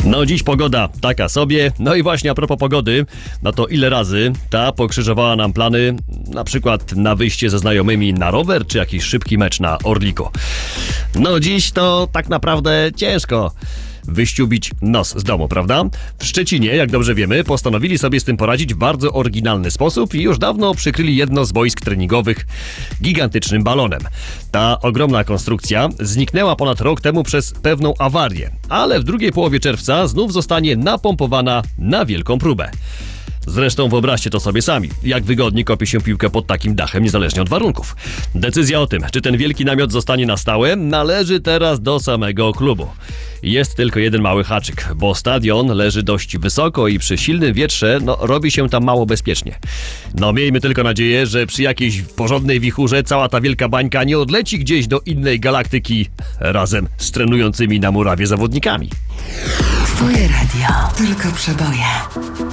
No dziś pogoda taka sobie. No i właśnie a propos pogody, no to ile razy ta pokrzyżowała nam plany, na przykład na wyjście ze znajomymi na rower, czy jakiś szybki mecz na Orliko. No dziś to tak naprawdę ciężko wyściubić nos z domu, prawda? W Szczecinie, jak dobrze wiemy, postanowili sobie z tym poradzić w bardzo oryginalny sposób i już dawno przykryli jedno z boisk treningowych gigantycznym balonem. Ta ogromna konstrukcja zniknęła ponad rok temu przez pewną awarię, ale w drugiej połowie czerwca znów zostanie napompowana na wielką próbę. Zresztą wyobraźcie to sobie sami, jak wygodnie kopie się piłkę pod takim dachem, niezależnie od warunków. Decyzja o tym, czy ten wielki namiot zostanie na stałe, należy teraz do samego klubu. Jest tylko jeden mały haczyk, bo stadion leży dość wysoko i przy silnym wietrze, robi się tam mało bezpiecznie. Miejmy tylko nadzieję, że przy jakiejś porządnej wichurze cała ta wielka bańka nie odleci gdzieś do innej galaktyki razem z trenującymi na murawie zawodnikami. Twoje radio, tylko przeboje.